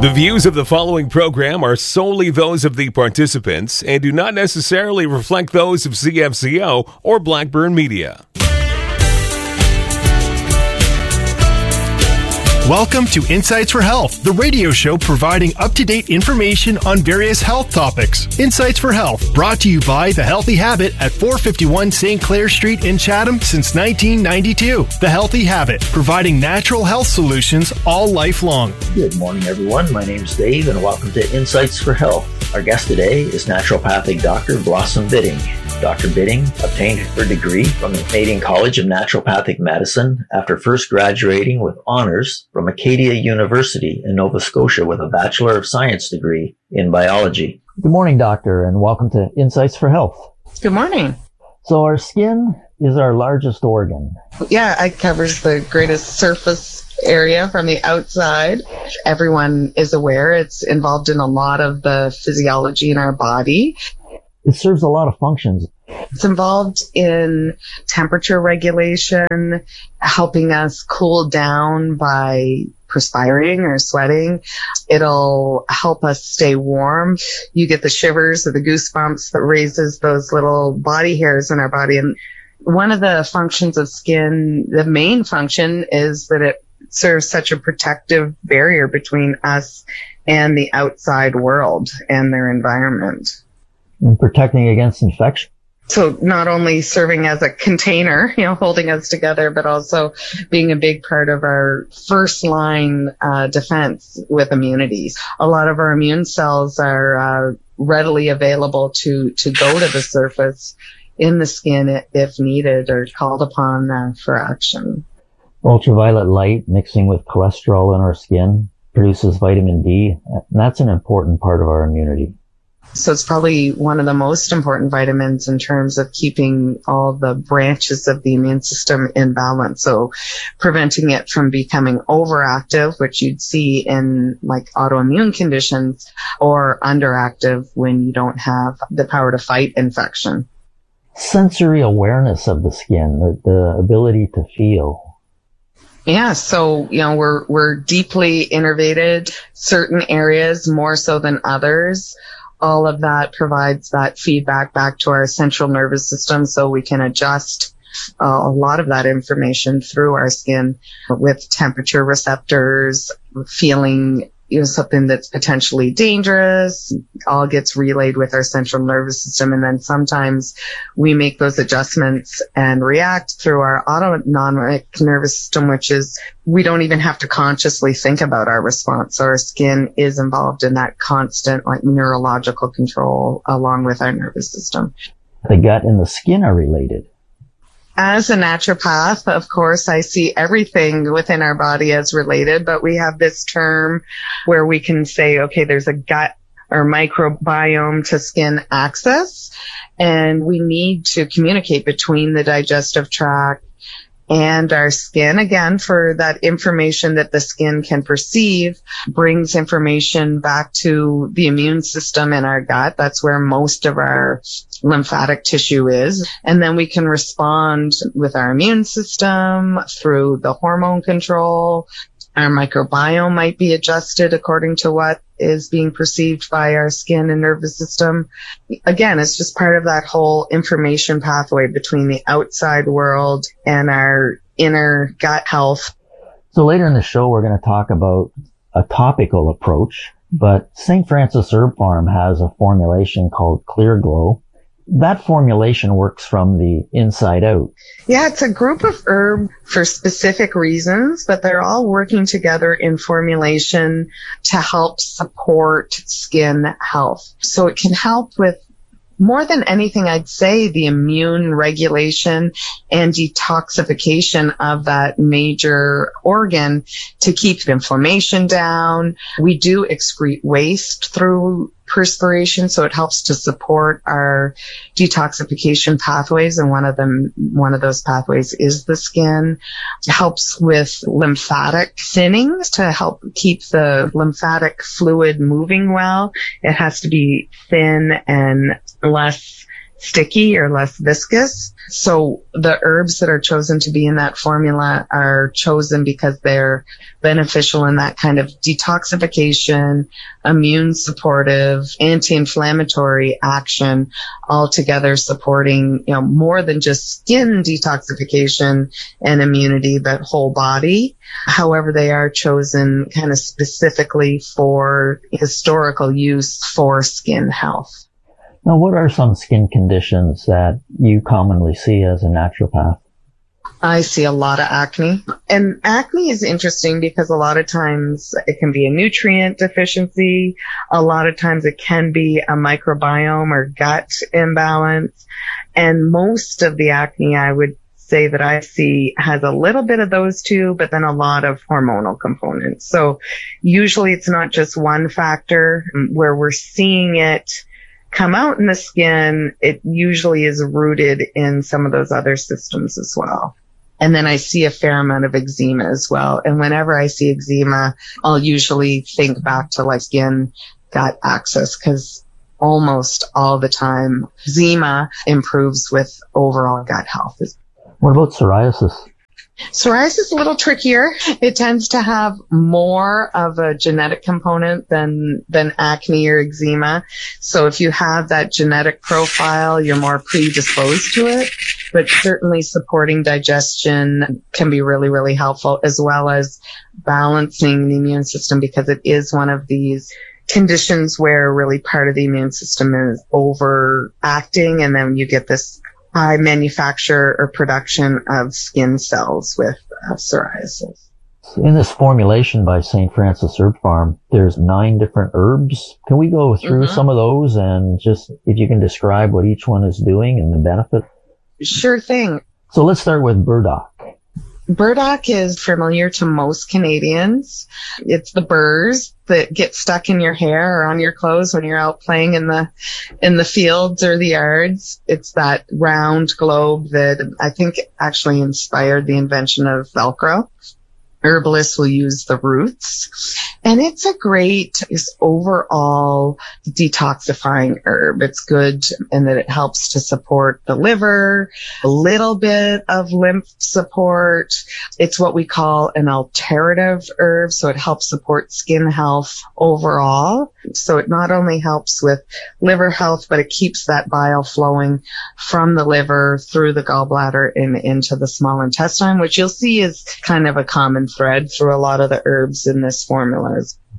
The views of the following program are solely those of the participants and do not necessarily reflect those of CFCO or Blackburn Media. Welcome to Insights for Health, the radio show providing up-to-date information on various health topics. Insights for Health, brought to you by The Healthy Habit at 451 St. Clair Street in Chatham since 1992. The Healthy Habit, providing natural health solutions all lifelong. Good morning, everyone. My name is Dave, and welcome to Insights for Health. Our guest today is naturopathic Dr. Blossom Bitting. Dr. Bitting obtained her degree from the Canadian College of Naturopathic Medicine after first graduating with honors from Acadia University in Nova Scotia with a Bachelor of Science degree in biology. Good morning, doctor, and welcome to Insights for Health. Good morning. So our skin is our largest organ. Yeah, it covers the greatest surface area from the outside. Everyone is aware it's involved in a lot of the physiology in our body. It serves a lot of functions. It's involved in temperature regulation, helping us cool down by perspiring or sweating. It'll help us stay warm. You get the shivers or the goosebumps that raises those little body hairs in our body. And one of the functions of skin, the main function, is that it serves such a protective barrier between us and the outside world and their environment. And protecting against infection. So not only serving as a container, holding us together, but also being a big part of our first line defense with immunities. A lot of our immune cells are readily available to go to the surface in the skin if needed or called upon for action. Ultraviolet light mixing with cholesterol in our skin produces vitamin D, and that's an important part of our immunity. So it's probably one of the most important vitamins in terms of keeping all the branches of the immune system in balance. So preventing it from becoming overactive, which you'd see in like autoimmune conditions, or underactive when you don't have the power to fight infection. Sensory awareness of the skin, the ability to feel. Yeah, so, we're deeply innervated, certain areas more so than others. All of that provides that feedback back to our central nervous system so we can adjust a lot of that information through our skin with temperature receptors, feeling something that's potentially dangerous, all gets relayed with our central nervous system. And then sometimes we make those adjustments and react through our autonomic nervous system, which is we don't even have to consciously think about our response. So our skin is involved in that constant neurological control along with our nervous system. The gut and the skin are related. As a naturopath, of course, I see everything within our body as related, but we have this term where we can say, okay, there's a gut or microbiome to skin axis, and we need to communicate between the digestive tract and our skin, again, for that information that the skin can perceive, brings information back to the immune system in our gut. That's where most of our lymphatic tissue is. And then we can respond with our immune system through the hormone control. Our microbiome might be adjusted according to what is being perceived by our skin and nervous system. Again, it's just part of that whole information pathway between the outside world and our inner gut health. So later in the show, we're going to talk about a topical approach, but St. Francis Herb Farm has a formulation called Clear Glow. That formulation works from the inside out. Yeah, it's a group of herbs for specific reasons, but they're all working together in formulation to help support skin health. So it can help with, more than anything, I'd say the immune regulation and detoxification of that major organ to keep inflammation down. We do excrete waste through perspiration, so it helps to support our detoxification pathways, and one of those pathways is the skin. It helps with lymphatic thinning to help keep the lymphatic fluid moving well. It has to be thin and less sticky or less viscous. So the herbs that are chosen to be in that formula are chosen because they're beneficial in that kind of detoxification, immune supportive, anti-inflammatory action, altogether supporting, more than just skin detoxification and immunity, but whole body. However, they are chosen kind of specifically for historical use for skin health. Now, what are some skin conditions that you commonly see as a naturopath? I see a lot of acne. And acne is interesting because a lot of times it can be a nutrient deficiency. A lot of times it can be a microbiome or gut imbalance. And most of the acne, I would say that I see, has a little bit of those two, but then a lot of hormonal components. So usually it's not just one factor where we're seeing it come out in the skin. It usually is rooted in some of those other systems as well. And then I see a fair amount of eczema as well. And whenever I see eczema, I'll usually think back to like skin gut axis, because almost all the time eczema improves with overall gut health. What about psoriasis? Psoriasis is a little trickier. It tends to have more of a genetic component than acne or eczema. So if you have that genetic profile, you're more predisposed to it. But certainly supporting digestion can be really, really helpful, as well as balancing the immune system, because it is one of these conditions where really part of the immune system is overacting, and then you get this high manufacture or production of skin cells with psoriasis. In this formulation by St. Francis Herb Farm, there's 9 different herbs. Can we go through some of those and just, if you can describe what each one is doing and the benefit? Sure thing. So let's start with burdock. Burdock is familiar to most Canadians. It's the burrs that get stuck in your hair or on your clothes when you're out playing in the fields or the yards. It's that round globe that I think actually inspired the invention of Velcro. Herbalists will use the roots, and it's a great overall detoxifying herb. It's good in that it helps to support the liver, a little bit of lymph support. It's what we call an alterative herb, so it helps support skin health overall. So it not only helps with liver health, but it keeps that bile flowing from the liver through the gallbladder and into the small intestine, which you'll see is kind of a common thread through a lot of the herbs in this formula.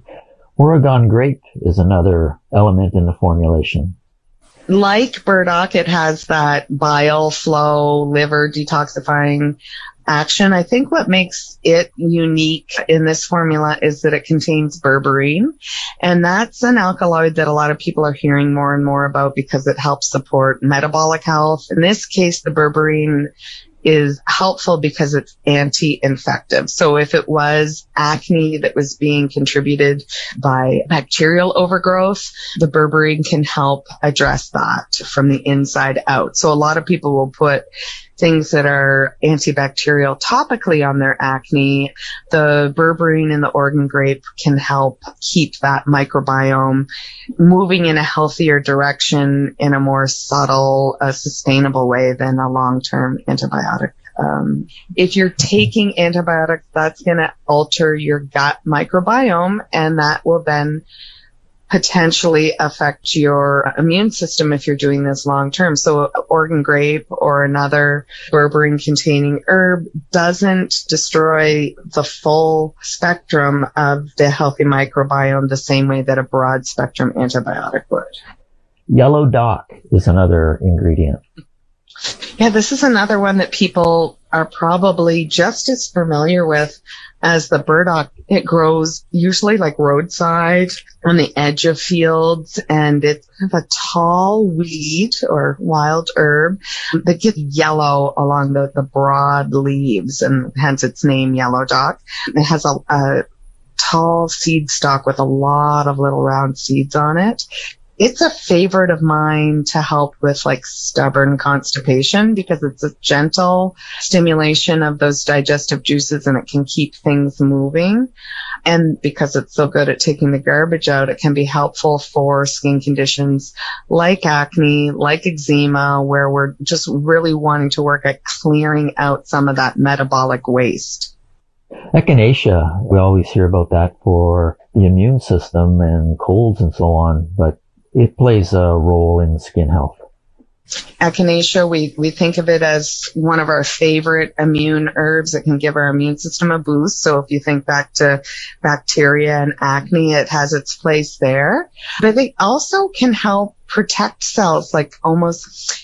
Oregon grape is another element in the formulation. Like burdock, it has that bile flow, liver detoxifying action. I think what makes it unique in this formula is that it contains berberine, and that's an alkaloid that a lot of people are hearing more and more about because it helps support metabolic health. In this case, the berberine is helpful because it's anti-infective. So if it was acne that was being contributed by bacterial overgrowth, the berberine can help address that from the inside out. So a lot of people will put things that are antibacterial topically on their acne. The berberine and the Oregon grape can help keep that microbiome moving in a healthier direction in a more subtle, sustainable way than a long-term antibiotic. If you're taking antibiotics, that's going to alter your gut microbiome, and that will then potentially affect your immune system if you're doing this long term. So Oregon grape or another berberine containing herb doesn't destroy the full spectrum of the healthy microbiome the same way that a broad spectrum antibiotic would. Yellow dock is another ingredient. Yeah, this is another one that people are probably just as familiar with as the burdock. It grows usually like roadside on the edge of fields, and it's kind of a tall weed or wild herb that gets yellow along the broad leaves, and hence its name, yellow dock. It has a tall seed stalk with a lot of little round seeds on it. It's a favorite of mine to help with like stubborn constipation because it's a gentle stimulation of those digestive juices and it can keep things moving. And because it's so good at taking the garbage out, it can be helpful for skin conditions like acne, like eczema, where we're just really wanting to work at clearing out some of that metabolic waste. Echinacea, we always hear about that for the immune system and colds and so on, but it plays a role in skin health. Echinacea, we think of it as one of our favorite immune herbs that can give our immune system a boost. So if you think back to bacteria and acne, it has its place there. But they also can help protect cells, like almost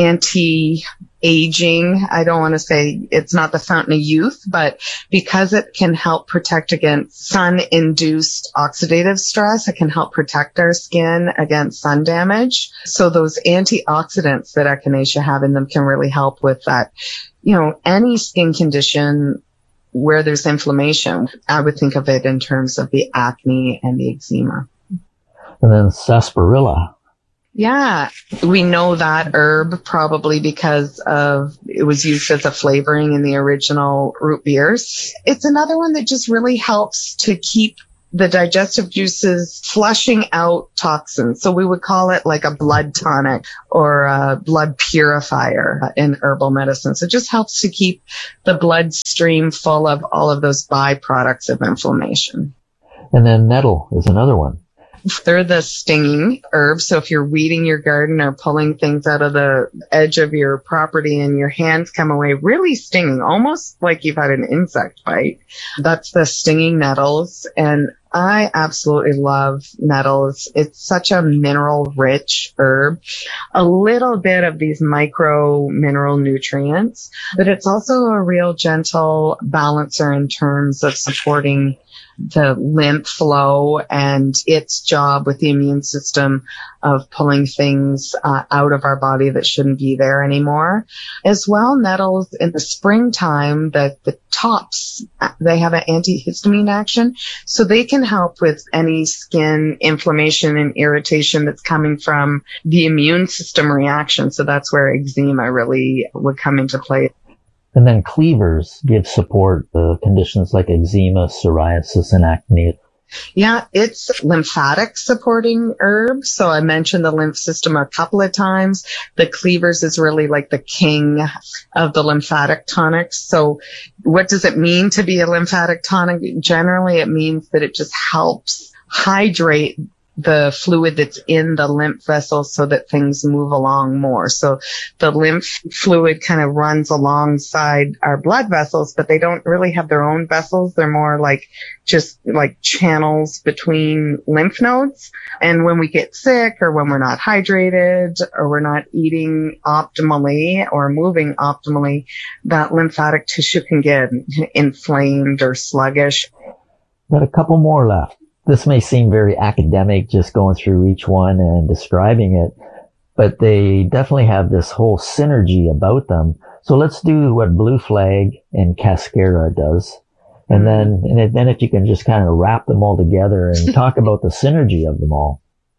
anti-aging. I don't want to say it's not the fountain of youth, but because it can help protect against sun-induced oxidative stress, it can help protect our skin against sun damage. So those antioxidants that echinacea have in them can really help with that. You know, any skin condition where there's inflammation, I would think of it in terms of the acne and the eczema. And then sarsaparilla. Yeah, we know that herb probably because of it was used as a flavoring in the original root beers. It's another one that just really helps to keep the digestive juices flushing out toxins. So we would call it like a blood tonic or a blood purifier in herbal medicine. So it just helps to keep the bloodstream full of all of those byproducts of inflammation. And then nettle is another one. They're the stinging herbs. So if you're weeding your garden or pulling things out of the edge of your property and your hands come away really stinging, almost like you've had an insect bite, that's the stinging nettles. And I absolutely love nettles. It's such a mineral-rich herb. A little bit of these micro mineral nutrients, but it's also a real gentle balancer in terms of supporting the lymph flow and its job with the immune system of pulling things out of our body that shouldn't be there anymore. As well, nettles in the springtime, the tops, they have an antihistamine action, so they can help with any skin inflammation and irritation that's coming from the immune system reaction. So that's where eczema really would come into play. And then cleavers give support to conditions like eczema, psoriasis, and acne. Yeah, it's lymphatic supporting herb. So I mentioned the lymph system a couple of times. The cleavers is really like the king of the lymphatic tonics. So what does it mean to be a lymphatic tonic? Generally, it means that it just helps hydrate the fluid that's in the lymph vessels so that things move along more. So the lymph fluid kind of runs alongside our blood vessels, but they don't really have their own vessels. They're more like just like channels between lymph nodes. And when we get sick or when we're not hydrated or we're not eating optimally or moving optimally, that lymphatic tissue can get inflamed or sluggish. Got a couple more left. This may seem very academic, just going through each one and describing it, but they definitely have this whole synergy about them. So let's do what Blue Flag and Cascara does. And then if you can just kind of wrap them all together and talk about the synergy of them all.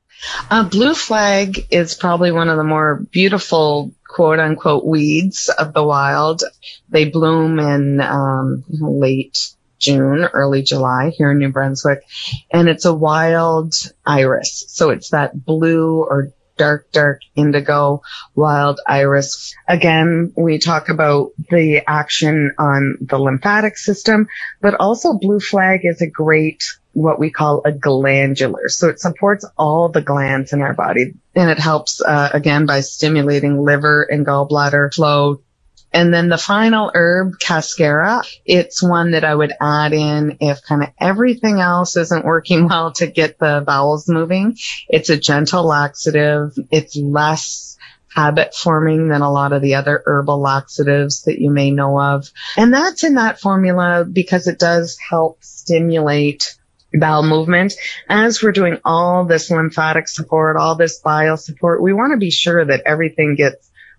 Blue Flag is probably one of the more beautiful quote unquote weeds of the wild. They bloom in late June, early July here in New Brunswick. And it's a wild iris. So it's that blue or dark indigo wild iris. Again, we talk about the action on the lymphatic system, but also Blue Flag is a great, what we call a glandular. So it supports all the glands in our body. And it helps, again, by stimulating liver and gallbladder flow. And then the final herb, Cascara, it's one that I would add in if kind of everything else isn't working well to get the bowels moving. It's a gentle laxative. It's less habit forming than a lot of the other herbal laxatives that you may know of. And that's in that formula because it does help stimulate bowel movement. As we're doing all this lymphatic support, all this bile support, we want to be sure that everything gets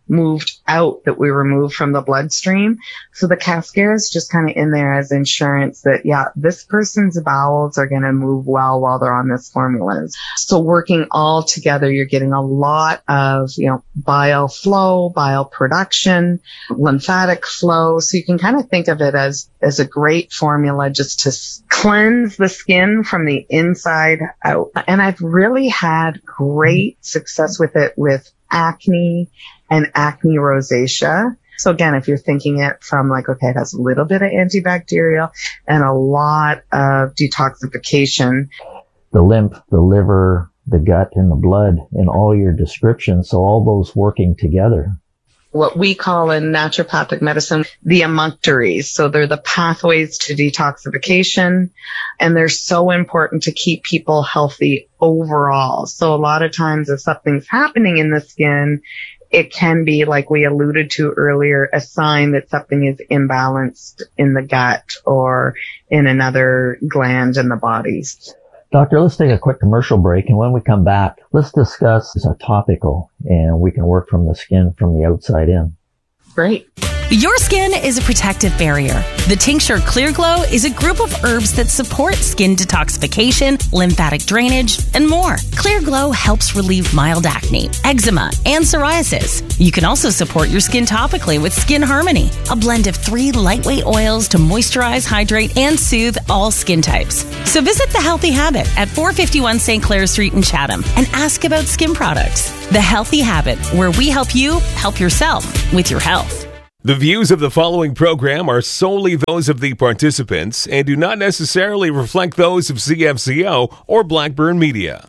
moved out, that we removed from the bloodstream. So the Cascara is just kind of in there as insurance that, yeah, this person's bowels are going to move well while they're on this formula. So working all together, you're getting a lot of, bile flow, bile production, lymphatic flow. So you can kind of think of it as a great formula just to cleanse the skin from the inside out. And I've really had great success with it with acne and acne rosacea. So again, if you're thinking it from like, okay, it has a little bit of antibacterial and a lot of detoxification. The lymph, the liver, the gut, and the blood in all your descriptions. So all those working together. What we call in naturopathic medicine, the emunctories. So they're the pathways to detoxification, and they're so important to keep people healthy overall. So a lot of times if something's happening in the skin, it can be, like we alluded to earlier, a sign that something is imbalanced in the gut or in another gland in the body. Doctor, let's take a quick commercial break, and when we come back, let's discuss a topical, and we can work from the skin from the outside in. Great. Your skin is a protective barrier. The tincture Clear Glow is a group of herbs that support skin detoxification, lymphatic drainage, and more. Clear Glow helps relieve mild acne, eczema, and psoriasis. You can also support your skin topically with Skin Harmony, a blend of 3 lightweight oils to moisturize, hydrate, and soothe all skin types. So visit The Healthy Habit at 451 St. Clair Street in Chatham and ask about skin products. The Healthy Habit, where we help you help yourself with your health. The views of the following program are solely those of the participants and do not necessarily reflect those of CFCO or Blackburn Media.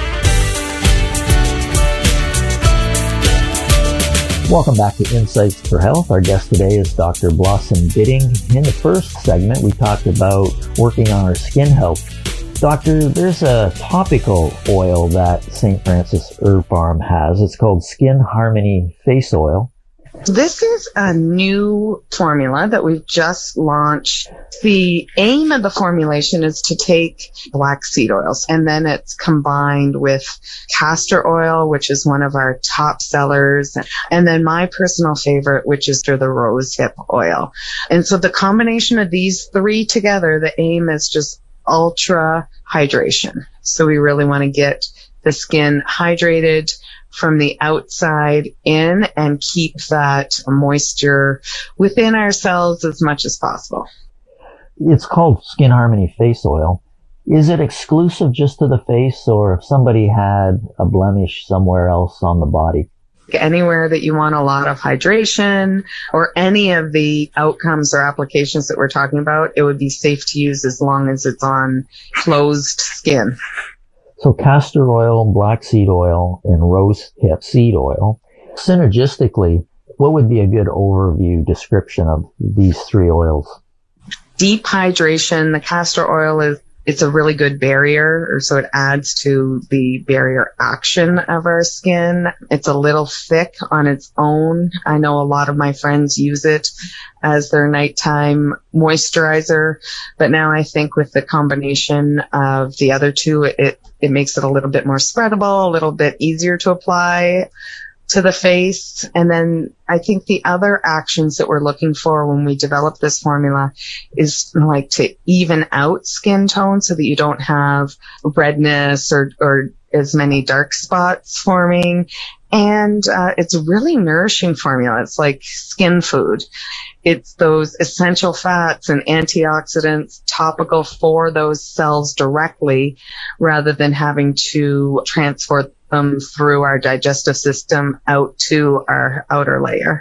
Welcome back to Insights for Health. Our guest today is Dr. Blossom Bidding. In the first segment, we talked about working on our skin health. Doctor, there's a topical oil that St. Francis Herb Farm has. It's called Skin Harmony Face Oil. This is a new formula that we've just launched. The aim of the formulation is to take black seed oils, and then it's combined with castor oil, which is one of our top sellers, and then my personal favorite, which is the rosehip oil. And so the combination of these 3 together, the aim is just ultra hydration. So we really want to get the skin hydrated from the outside in and keep that moisture within our cells as much as possible. It's called Skin Harmony Face Oil. Is it exclusive just to the face, or if somebody had a blemish somewhere else on the body? Anywhere that you want a lot of hydration or any of the outcomes or applications that we're talking about, it would be safe to use as long as it's on closed skin. So castor oil, black seed oil, and rosehip seed oil. Synergistically, what would be a good overview description of these 3 oils? Deep hydration. The castor oil it's a really good barrier, so it adds to the barrier action of our skin. It's a little thick on its own. I know a lot of my friends use it as their nighttime moisturizer, but now I think with the combination of the other 2, it makes it a little bit more spreadable, a little bit easier to apply to the face. And then I think the other actions that we're looking for when we develop this formula is like to even out skin tone so that you don't have redness or as many dark spots forming. And it's a really nourishing formula. It's like skin food. It's those essential fats and antioxidants topical for those cells directly rather than having to transport them through our digestive system out to our outer layer.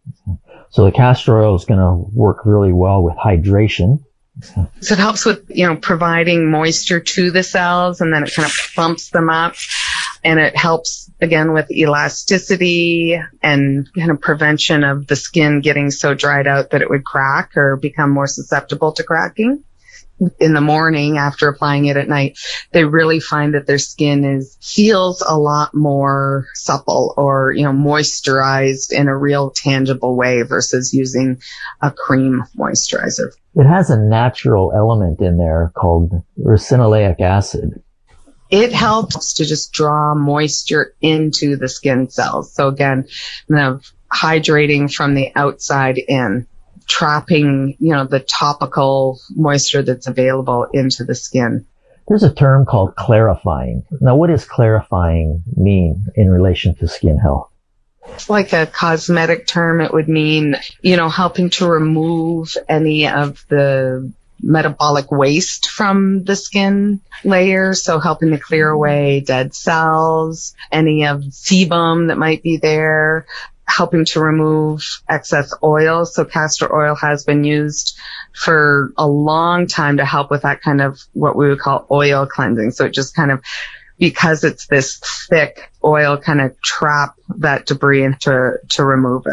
So the castor oil is going to work really well with hydration. So it helps with, providing moisture to the cells, and then it kind of bumps them up, and it helps again with elasticity and kind of prevention of the skin getting so dried out that it would crack or become more susceptible to cracking. In the morning after applying it at night, they really find that their skin feels a lot more supple or, moisturized in a real tangible way versus using a cream moisturizer. It has a natural element in there called ricinoleic acid. It helps to just draw moisture into the skin cells. So again, hydrating from the outside in, trapping, the topical moisture that's available into the skin. There's a term called clarifying. Now, what does clarifying mean in relation to skin health? It's like a cosmetic term. It would mean, helping to remove any of the metabolic waste from the skin layer. So helping to clear away dead cells, any of sebum that might be there, helping to remove excess oil. So castor oil has been used for a long time to help with that kind of what we would call oil cleansing. So it just kind of, because it's this thick oil, kind of trap that debris and to remove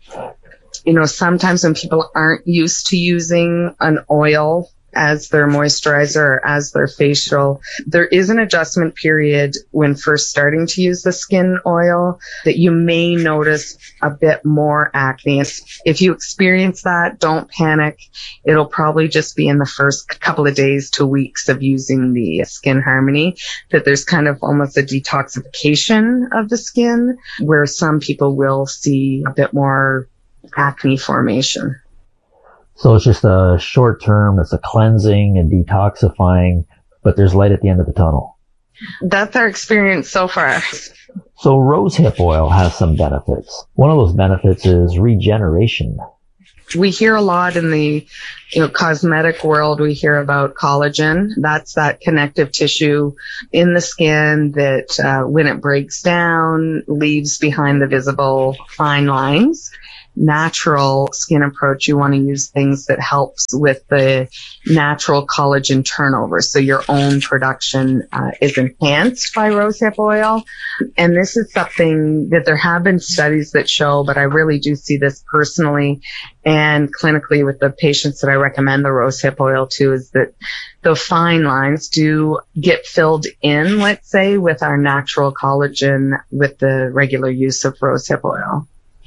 it. Sometimes when people aren't used to using an oil as their moisturizer or as their facial, there is an adjustment period when first starting to use the skin oil that you may notice a bit more acne. If you experience that, don't panic. It'll probably just be in the first couple of days to weeks of using the Skin Harmony that there's kind of almost a detoxification of the skin where some people will see a bit more acne formation. So it's just a short term, it's a cleansing and detoxifying, but there's light at the end of the tunnel. That's our experience so far. So rosehip oil has some benefits. One of those benefits is regeneration. We hear a lot in the cosmetic world, we hear about collagen. That's that connective tissue in the skin that when it breaks down, leaves behind the visible fine lines. Natural skin approach, you want to use things that helps with the natural collagen turnover. So your own production is enhanced by rosehip oil. And this is something that there have been studies that show, but I really do see this personally and clinically with the patients that I recommend the rosehip oil to, is that the fine lines do get filled in, let's say, with our natural collagen with the regular use of rosehip oil.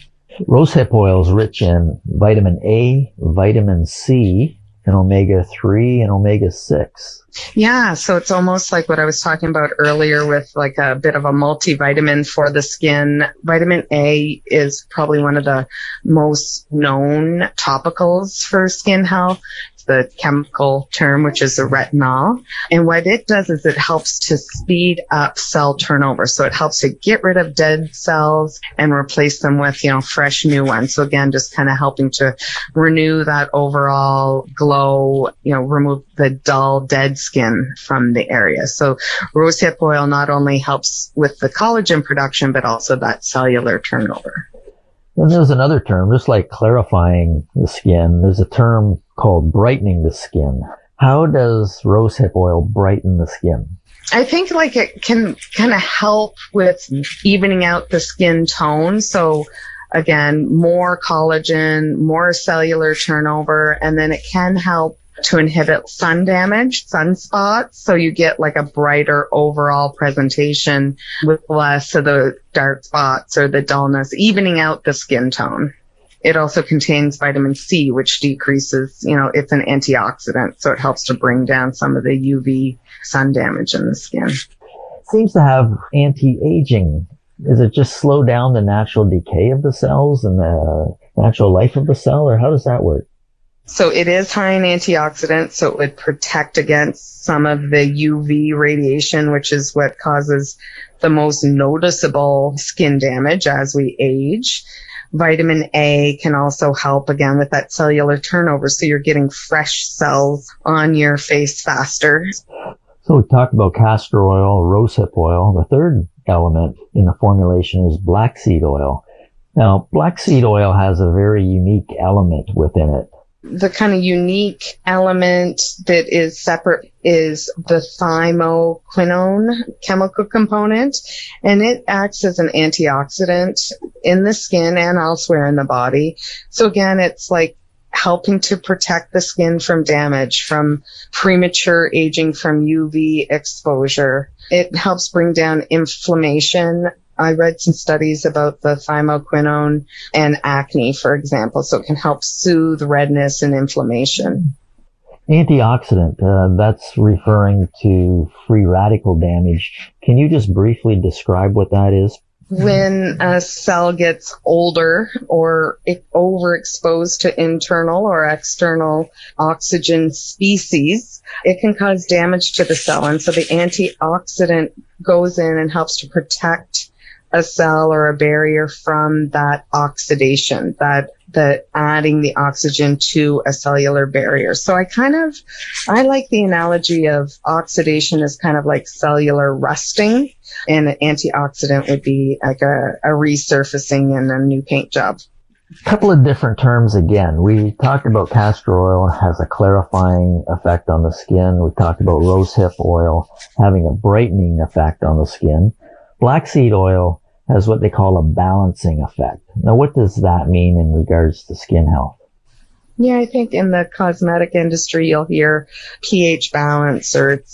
Rosehip oil is rich in vitamin A, vitamin C, and omega-3 and omega-6. Yeah, so it's almost like what I was talking about earlier with like a bit of a multivitamin for the skin. Vitamin A is probably one of the most known topicals for skin health. The chemical term, which is a retinol. And what it does is it helps to speed up cell turnover. So it helps to get rid of dead cells and replace them with, fresh new ones. So again, just kind of helping to renew that overall glow, remove the dull, dead skin from the area. So rosehip oil not only helps with the collagen production, but also that cellular turnover. And there's another term, just like clarifying the skin, there's a term called brightening the skin. How does rosehip oil brighten the skin? I think it can kind of help with evening out the skin tone. So again, more collagen, more cellular turnover, and then it can help to inhibit sun damage, sunspots. So you get like a brighter overall presentation with less of the dark spots or the dullness, evening out the skin tone. It also contains vitamin C, which decreases, it's an antioxidant. So it helps to bring down some of the UV sun damage in the skin. It seems to have anti-aging. Does it just slow down the natural decay of the cells and the natural life of the cell, or how does that work? So it is high in antioxidants, so it would protect against some of the UV radiation, which is what causes the most noticeable skin damage as we age. Vitamin A can also help, again, with that cellular turnover, so you're getting fresh cells on your face faster. So we talked about castor oil, rosehip oil. The third element in the formulation is black seed oil. Now, black seed oil has a very unique element within it. The kind of unique element that is separate is the thymoquinone chemical component, and it acts as an antioxidant in the skin and elsewhere in the body. So again, it's like helping to protect the skin from damage, from premature aging, from UV exposure. It helps bring down inflammation. I read some studies about the thymoquinone and acne, for example, so it can help soothe redness and inflammation. Antioxidant, that's referring to free radical damage. Can you just briefly describe what that is? When a cell gets older or overexposed to internal or external oxygen species, it can cause damage to the cell. And so the antioxidant goes in and helps to protect a cell or a barrier from that oxidation, that adding the oxygen to a cellular barrier. So I like the analogy of oxidation as kind of like cellular rusting, and an antioxidant would be like a resurfacing and a new paint job. A couple of different terms again. We talked about castor oil has a clarifying effect on the skin. We talked about rosehip oil having a brightening effect on the skin. Black seed oil has what they call a balancing effect. Now, what does that mean in regards to skin health? Yeah, I think in the cosmetic industry, you'll hear pH balance or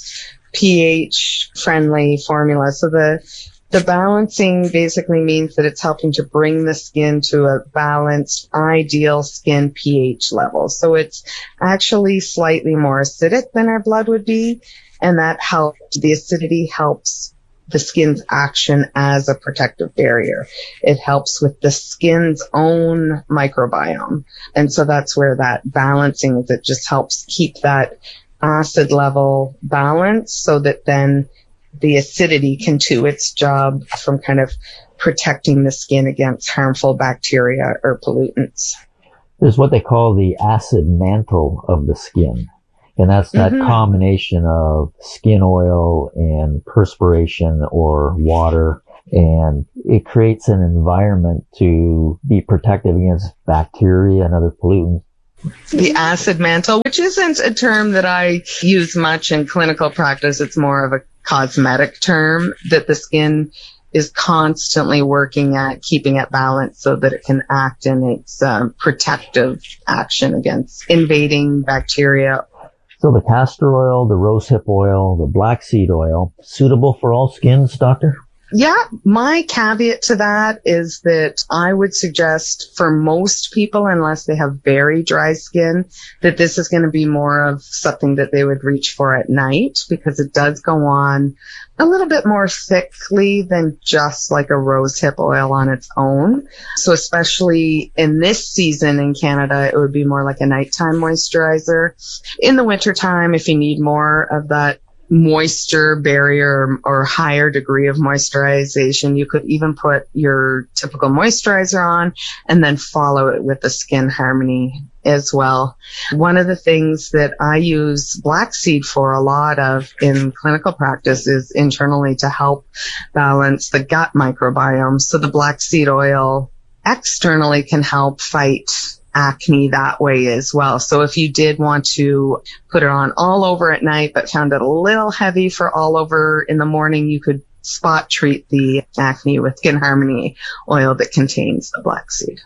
pH friendly formula. So the balancing basically means that it's helping to bring the skin to a balanced, ideal skin pH level. So it's actually slightly more acidic than our blood would be, and that helps. The acidity helps the skin's action as a protective barrier. It helps with the skin's own microbiome. And so that's where that balancing is. It just helps keep that acid level balanced so that then the acidity can do its job from kind of protecting the skin against harmful bacteria or pollutants. There's what they call the acid mantle of the skin. And that's that combination of skin oil and perspiration or water. And it creates an environment to be protective against bacteria and other pollutants. The acid mantle, which isn't a term that I use much in clinical practice. It's more of a cosmetic term that the skin is constantly working at keeping it balanced so that it can act in its protective action against invading bacteria. So the castor oil, the rosehip oil, the black seed oil, suitable for all skins, doctor? Yeah, my caveat to that is that I would suggest for most people, unless they have very dry skin, that this is going to be more of something that they would reach for at night because it does go on a little bit more thickly than just like a rosehip oil on its own. So especially in this season in Canada, it would be more like a nighttime moisturizer. In the wintertime, if you need more of that moisture barrier or higher degree of moisturization, you could even put your typical moisturizer on and then follow it with the Skin Harmony as well. One of the things that I use black seed for a lot of in clinical practice is internally to help balance the gut microbiome. So the black seed oil externally can help fight acne that way as well. So if you did want to put it on all over at night but found it a little heavy for all over in the morning, you could spot treat the acne with Skin Harmony oil that contains the black seed.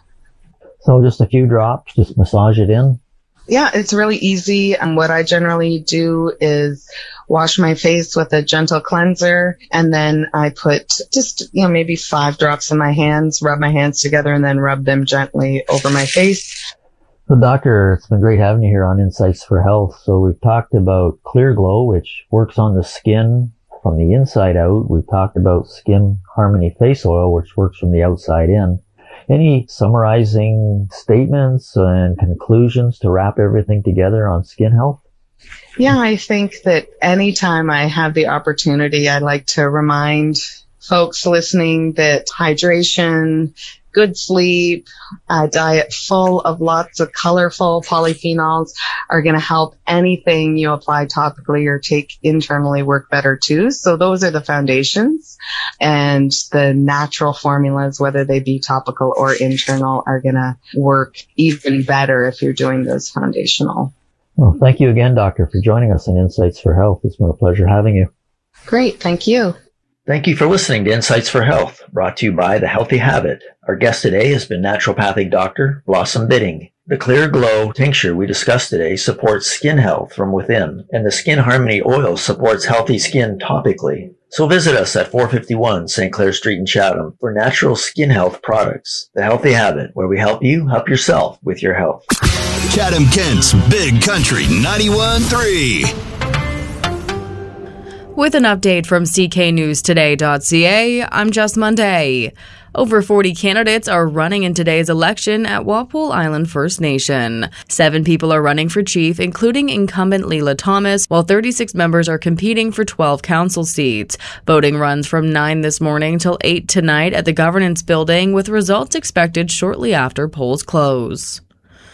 So just a few drops, just massage it in? Yeah, it's really easy. And what I generally do is wash my face with a gentle cleanser, and then I put just, maybe 5 drops in my hands, rub my hands together, and then rub them gently over my face. So doctor, it's been great having you here on Insights for Health. So we've talked about Clear Glow, which works on the skin from the inside out. We've talked about Skin Harmony Face Oil, which works from the outside in. Any summarizing statements and conclusions to wrap everything together on skin health? Yeah, I think that anytime I have the opportunity, I like to remind folks listening that hydration, good sleep, a diet full of lots of colorful polyphenols are going to help anything you apply topically or take internally work better too. So those are the foundations, and the natural formulas, whether they be topical or internal, are going to work even better if you're doing those foundational. Well, thank you again, doctor, for joining us on Insights for Health. It's been a pleasure having you. Great. Thank you. Thank you for listening to Insights for Health, brought to you by The Healthy Habit. Our guest today has been naturopathic Dr. Blossom Bidding. The Clear Glow tincture we discussed today supports skin health from within, and the Skin Harmony oil supports healthy skin topically. So visit us at 451 St. Clair Street in Chatham for natural skin health products. The Healthy Habit, where we help you help yourself with your health. Chatham-Kent's Big Country 91.3. With an update from CKNewsToday.ca, I'm Jess Monday. Over 40 candidates are running in today's election at Walpole Island First Nation. 7 people are running for chief, including incumbent Leila Thomas, while 36 members are competing for 12 council seats. Voting runs from 9 this morning till 8 tonight at the Governance Building, with results expected shortly after polls close.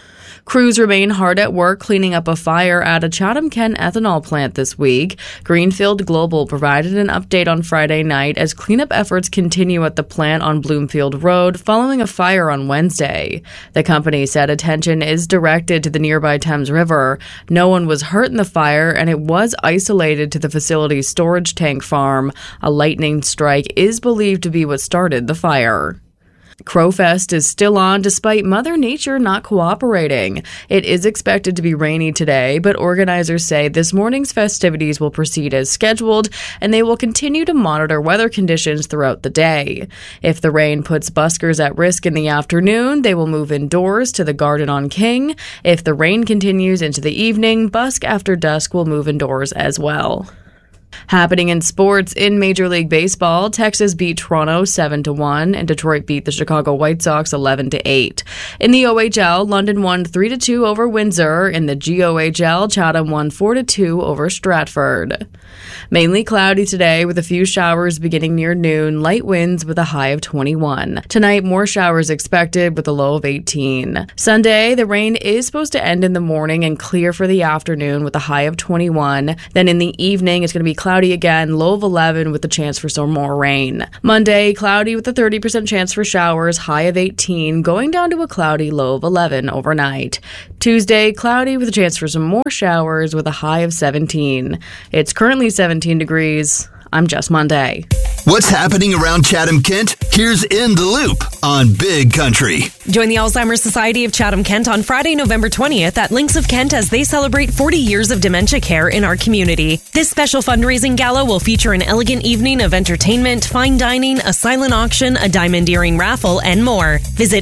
Crews remain hard at work cleaning up a fire at a Chatham-Kent ethanol plant this week. Greenfield Global provided an update on Friday night as cleanup efforts continue at the plant on Bloomfield Road following a fire on Wednesday. The company said attention is directed to the nearby Thames River. No one was hurt in the fire, and it was isolated to the facility's storage tank farm. A lightning strike is believed to be what started the fire. Crowfest is still on despite Mother Nature not cooperating. It is expected to be rainy today, but organizers say this morning's festivities will proceed as scheduled, and they will continue to monitor weather conditions throughout the day. If the rain puts buskers at risk in the afternoon, they will move indoors to the Garden on King. If the rain continues into the evening, Busk After Dusk will move indoors as well. Happening in sports, in Major League Baseball, Texas beat Toronto 7-1, and Detroit beat the Chicago White Sox 11-8. In the OHL, London won 3-2 over Windsor. In the GOHL, Chatham won 4-2 over Stratford. Mainly cloudy today with a few showers beginning near noon, light winds with a high of 21. Tonight, more showers expected with a low of 18. Sunday, the rain is supposed to end in the morning and clear for the afternoon with a high of 21. Then in the evening, it's going to be cloudy again, low of 11 with a chance for some more rain. Monday, cloudy with a 30% chance for showers, high of 18, going down to a cloudy low of 11 overnight. Tuesday, cloudy with a chance for some more showers with a high of 17. It's currently 17 degrees. I'm Jess Monday. What's happening around Chatham-Kent? Here's In the Loop on Big Country. Join the Alzheimer's Society of Chatham-Kent on Friday, November 20th at Links of Kent as they celebrate 40 years of dementia care in our community. This special fundraising gala will feature an elegant evening of entertainment, fine dining, a silent auction, a diamond earring raffle, and more. Visit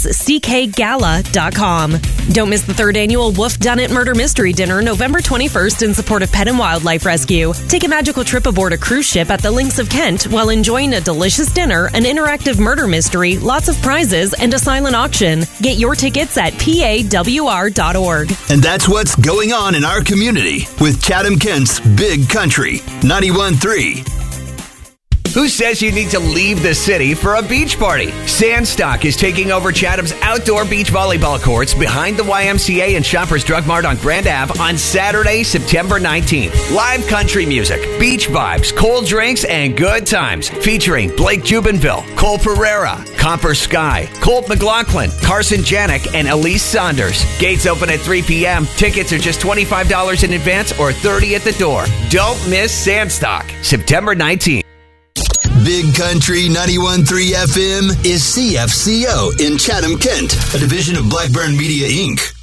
asckgala.com. Don't miss the 3rd annual Wolf Dunnett Murder Mystery Dinner November 21st in support of Pet and Wildlife Rescue. Take a magical trip aboard a cruise ship at the Links of Kent while enjoying a delicious dinner, an interactive murder mystery, lots of prizes, and a silent auction. Get your tickets at pawr.org. And that's what's going on in our community with Chatham-Kent's Big Country 91.3. Who says you need to leave the city for a beach party? Sandstock is taking over Chatham's outdoor beach volleyball courts behind the YMCA and Shoppers Drug Mart on Grand Ave on Saturday, September 19th. Live country music, beach vibes, cold drinks, and good times. Featuring Blake Jubinville, Cole Pereira, Copper Sky, Colt McLaughlin, Carson Janik, and Elise Saunders. Gates open at 3 p.m. Tickets are just $25 in advance or $30 at the door. Don't miss Sandstock, September 19th. Big Country 91.3 FM is CFCO in Chatham-Kent, a division of Blackburn Media, Inc.